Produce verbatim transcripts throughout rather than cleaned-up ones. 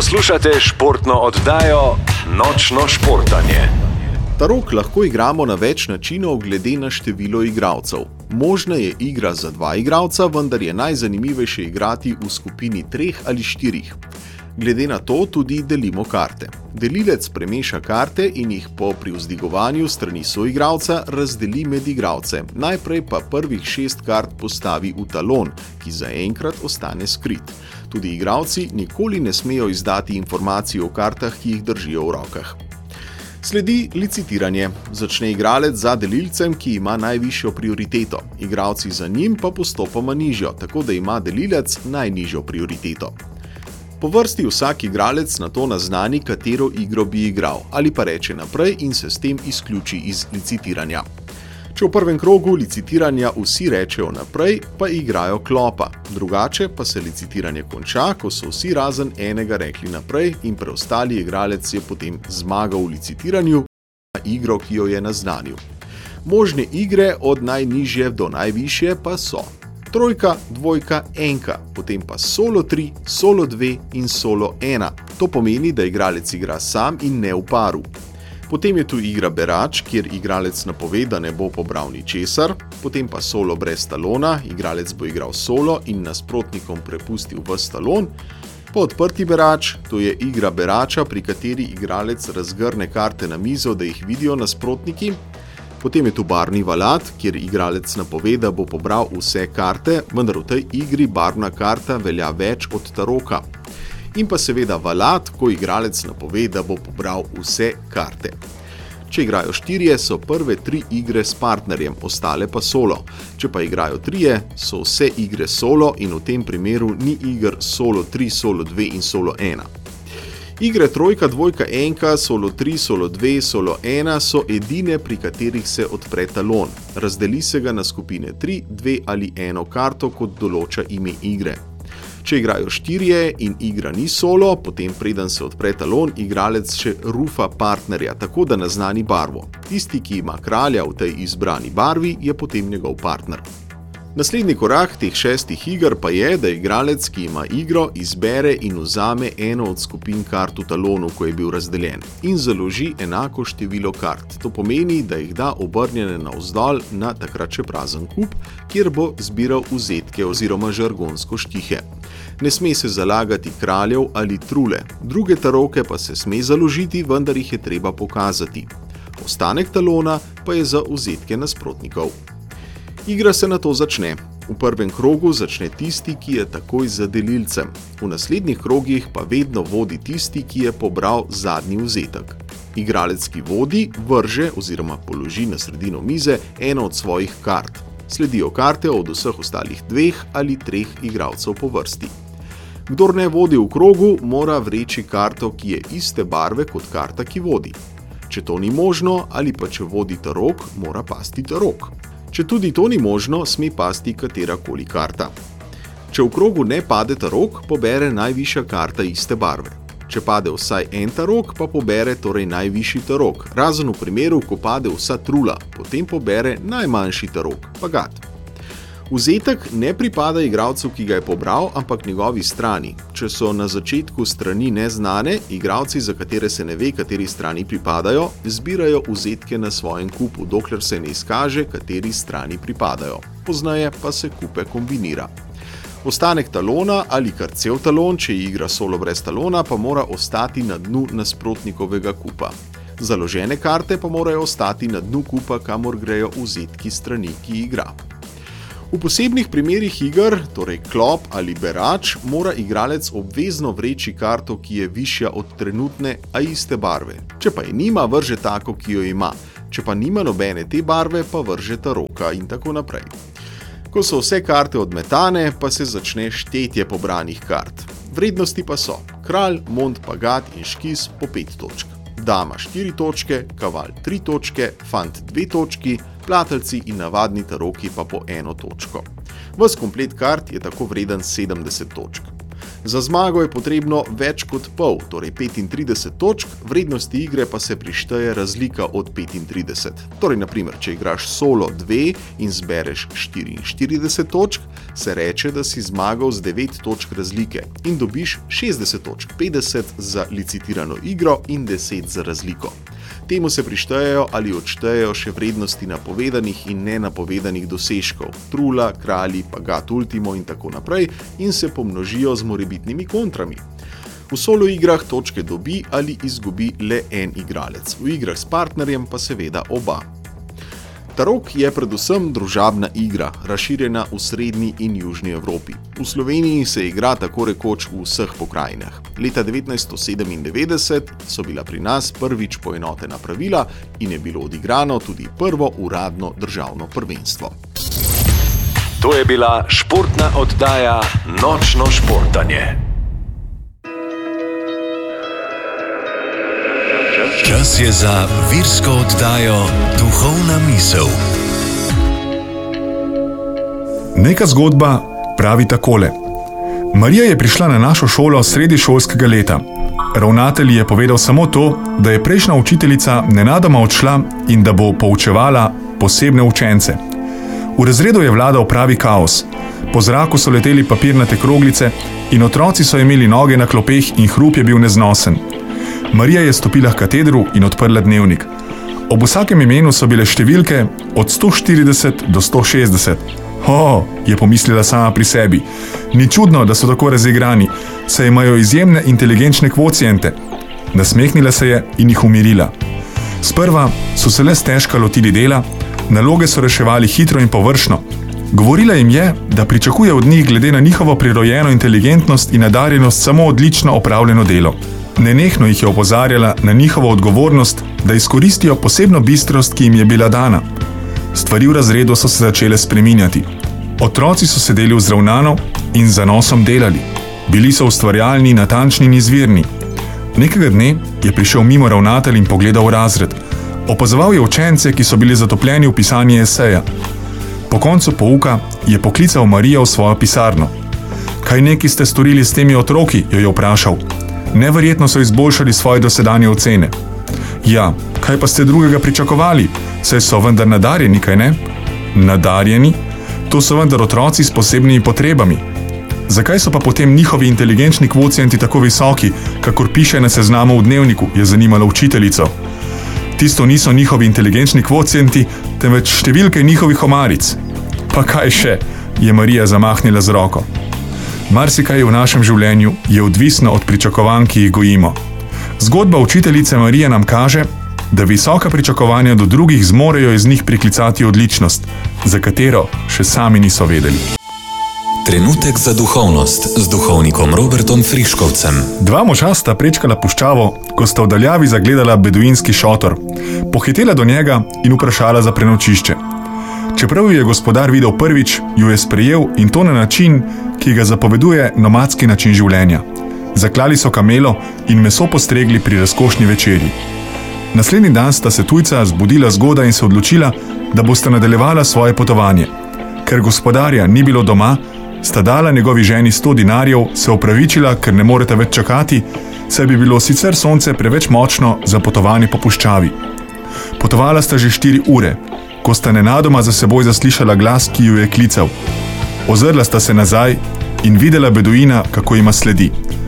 Poslušate športno oddajo Nočno športanje. Tarok lahko igramo na več načinov glede na število igralcev. Možna je igra za dva igralca, vendar je najzanimivejše igrati v skupini treh ali štirih. Glede na to tudi delimo karte. Delilec premeša karte in jih po privzdigovanju strani soigralca razdeli med igralce. Najprej pa prvih šest kart postavi v talon, ki zaenkrat ostane skrit. Tudi igralci nikoli ne smejo izdati informacij o kartah, ki jih držijo v rokah. Sledi licitiranje. Začne igralec za delilcem, ki ima najvišjo prioriteto. Igralci za njim pa postopoma nižjo, tako da ima delilec najnižjo prioriteto. Po vrsti vsak igralec nato naznani, katero igro bi igral, ali pa reče naprej in se s tem izključi iz licitiranja. Če v prvem krogu licitiranja vsi rečejo naprej, pa igrajo klopa. Drugače pa se licitiranje konča, ko so vsi razen enega rekli naprej in preostali igralec je potem zmagal v licitiranju na igro, ki jo je naznanil. Možne igre od najnižje do najvišje pa so trojka, dvojka, enka, potem pa solo tri, solo dve in solo ena. To pomeni, da igralec igra sam in ne v paru. Potem je tu igra berač, kjer igralec napove, da ne bo pobral ničesar, potem pa solo brez talona, igralec bo igral solo in nasprotnikom prepustil ves talon. Pa odprti berač, to je igra berača, pri kateri igralec razgrne karte na mizo, da jih vidijo nasprotniki. Potem je tu barvni valat, kjer igralec napove, da bo pobral vse karte, vendar v tej igri barvna karta velja več od taroka. In pa seveda valat, ko igralec napove, da bo pobral vse karte. Če igrajo štirje, so prve tri igre s partnerjem, ostale pa solo. Če pa igrajo trije, so vse igre solo in v tem primeru ni iger solo tri, solo dve in solo ena. Igre trojka, dvojka, enka, solo tri, solo dve, solo ena so edine, pri katerih se odpre talon. Razdeli se ga na skupine tri, dve ali eno karto, kot določa ime igre. Če igrajo štirje in igra ni solo, potem preden se odpre talon, igralec še rufa partnerja, tako da naznani barvo. Tisti, ki ima kralja v tej izbrani barvi, je potem njegov partner. Naslednji korak teh šestih iger pa je, da igralec, ki ima igro, izbere in vzame eno od skupin kart v talonu, ko je bil razdeljen, in založi enako število kart. To pomeni, da jih da obrnjene navzdol na takrat še prazen kup, kjer bo zbiral vzetke oziroma žargonsko štihe. Ne sme se zalagati kraljev ali trule, druge taroke pa se sme založiti, vendar jih je treba pokazati. Ostanek talona pa je za vzetke nasprotnikov. Igra se nato začne. V prvem krogu začne tisti, ki je takoj za delilcem. V naslednjih krogih pa vedno vodi tisti, ki je pobral zadnji vzetek. Igralec, ki vodi, vrže oziroma položi na sredino mize eno od svojih kart. Sledijo karte od vseh ostalih dveh ali treh igralcev po vrsti. Kdor ne vodi v krogu, mora vreči karto, ki je iste barve kot karta, ki vodi. Če to ni možno ali pa če vodi tarok, mora pasti tarok. Če tudi to ni možno, sme pasti katerakoli karta. Če v krogu ne pade tarok, pobere najvišja karta iste barve. Če pade vsaj en tarok, pa pobere torej najvišji tarok, razen v primeru, ko pade vsa trula, potem pobere najmanjši tarok, pagat. Vzetek ne pripada igralcu, ki ga je pobral, ampak njegovi strani. Če so na začetku strani neznane, igralci, za katere se ne ve, kateri strani pripadajo, zbirajo vzetke na svojem kupu, dokler se ne izkaže, kateri strani pripadajo. Pozneje pa se kupe kombinira. Ostanek talona ali kar cel talon, če igra solo brez talona, pa mora ostati na dnu nasprotnikovega kupa. Založene karte pa morajo ostati na dnu kupa, kamor grejo vzetki strani, ki igra. V posebnih primerih iger, torej klop ali berač, mora igralec obvezno vreči karto, ki je višja od trenutne, a iste barve. Če pa je nima, vrže tako, ki jo ima. Če pa nima nobene te barve, pa vrže taroka in tako naprej. Ko so vse karte odmetane, pa se začne štetje pobranih kart. Vrednosti pa so kralj, mont, pagat in škis po pet točk. Dama štiri točke, kaval tri točke, fant dve točki, plateljci in navadni taroki pa po eno točko. Ves komplet kart je tako vreden sedemdeset točk. Za zmago je potrebno več kot pol, torej petintrideset točk, vrednosti igre pa se prišteje razlika od petintrideset. Torej, na primer, če igraš solo dve in zbereš štiriinštirideset točk, se reče, da si zmagal z devet točk razlike in dobiš šestdeset točk, petdeset za licitirano igro in deset za razliko. Temu se prištejejo ali odštejejo še vrednosti napovedanih in nenapovedanih dosežkov, trula, kralji, pagat ultimo in tako naprej in se pomnožijo z morebitnimi kontrami. V solo igrah točke dobi ali izgubi le en igralec, v igrah s partnerjem pa seveda oba. Tarok je predvsem družabna igra, razširjena v srednji in južni Evropi. V Sloveniji se igra tako rekoč v vseh pokrajinah. Leta devetnajststo sedemindevetdeset so bila pri nas prvič poenotena pravila in je bilo odigrano tudi prvo uradno državno prvenstvo. To je bila športna oddaja Nočno športanje. Čas je za virsko oddajo Duhovna misel. Neka zgodba pravi takole. Marija je prišla na našo šolo sredi šolskega leta. Ravnatelj je povedal samo to, da je prejšnja učiteljica nenadoma odšla in da bo poučevala posebne učence. V razredu je vladal pravi kaos. Po zraku so leteli papirnate kroglice in otroci so imeli noge na klopeh in hrup je bil neznosen. Marija je stopila k katedru in odprla dnevnik. Ob vsakem imenu so bile številke od sto štirideset do sto šestdeset. Ho, je pomislila sama pri sebi. Ni čudno, da so tako razigrani, saj imajo izjemne inteligenčne kvociente. Nasmehnila se je in jih umirila. Sprva so se le stežka lotili dela, naloge so reševali hitro in površno. Govorila jim je, da pričakuje od njih glede na njihovo prirojeno inteligentnost in nadarjenost samo odlično opravljeno delo. Nenehno jih je opozarjala na njihovo odgovornost, da izkoristijo posebno bistrost, ki jim je bila dana. Stvari v razredu so se začele spreminjati. Otroci so sedeli vzravnano in z zanosom delali. Bili so ustvarjalni, natančni in izvirni. Nekega dne je prišel mimo ravnatelj in pogledal razred. Opazoval je učence, ki so bili zatopljeni v pisanje eseja. Po koncu pouka je poklical Marijo v svojo pisarno. Kaj neki ste storili s temi otroki, jo je vprašal. Neverjetno so izboljšali svoje dosedanje ocene. Ja, kaj pa ste drugega pričakovali? Saj so vendar nadarjeni, kaj ne? Nadarjeni? To so vendar otroci s posebnimi potrebami. Zakaj so pa potem njihovi inteligenčni kvocienti tako visoki, kakor piše na seznamu v dnevniku, je zanimalo učiteljico. Tisto niso njihovi inteligenčni kvocienti, temveč številke njihovih omaric. Pa kaj še, je Marija zamahnila z roko. Marsikaj v našem življenju je odvisno od pričakovanj, ki jih gojimo. Zgodba učiteljice Marije nam kaže, da visoka pričakovanja do drugih zmorejo iz njih priklicati odličnost, za katero še sami niso vedeli. Trenutek za duhovnost z duhovnikom Robertom Friškovcem. Dva moža sta prečkala puščavo, ko sta v daljavi zagledala beduinski šotor, pohitela do njega in vprašala za prenočišče. Čeprav jo je gospodar videl prvič, jo je sprejel in to na način, ki ga zapoveduje nomadski način življenja. Zaklali so kamelo in meso postregli pri razkošni večerji. Naslednji dan sta se tujca zbudila zgodaj in se odločila, da bosta nadaljevala svoje potovanje. Ker gospodarja ni bilo doma, sta dala njegovi ženi sto dinarjev, se opravičila, ker ne moreta več čakati, saj bi bilo sicer sonce preveč močno za potovanje po puščavi. Potovala sta že štiri ure, ko sta nenadoma za seboj zaslišala glas, ki ju je klical. Ozrla sta se nazaj in videla beduina, kako jima sledi.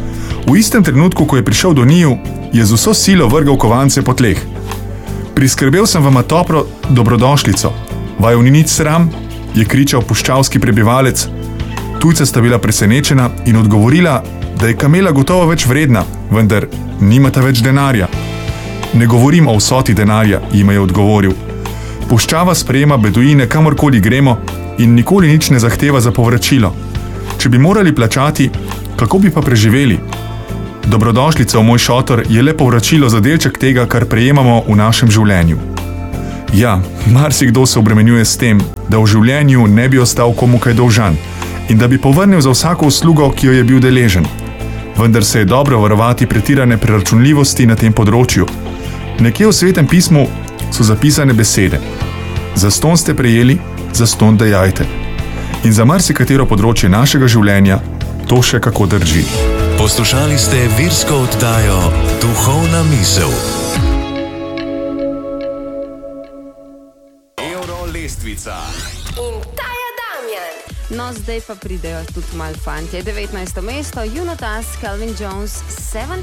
V istem trenutku, ko je prišel do njiju, je z vso silo vrgal kovance po tleh. Priskrbel sem vama toplo dobrodošlico. Vaju ni nič sram, je kričal puščavski prebivalec. Tujca sta bila presenečena in odgovorila, da je kamela gotovo več vredna, vendar nimata več denarja. Ne govorim o vsoti denarja, jima je odgovoril. Puščava sprejema beduine kamorkoli gremo in nikoli nič ne zahteva za povračilo. Če bi morali plačati, kako bi pa preživeli? Dobrodošlica v moj šotor je le povračilo za delček tega, kar prejemamo v našem življenju. Ja, marsikdo se obremenjuje s tem, da v življenju ne bi ostal komu kaj dolžan in da bi povrnil za vsako uslugo, ki jo je bil deležen. Vendar se je dobro varovati pretirane preračunljivosti na tem področju. Nekje v Svetem pismu so zapisane besede. Zastonj ste prejeli, zastonj dajajte. In za marsikatero področje našega življenja to še kako drži. Poslušali ste virsko oddajo Duhovna misel. Euro lestvica. In ta je Damjan. No, zdaj pa pridejo tudi malo fantje. devetnajsto mesto, Juno Task, Calvin Jones, sedem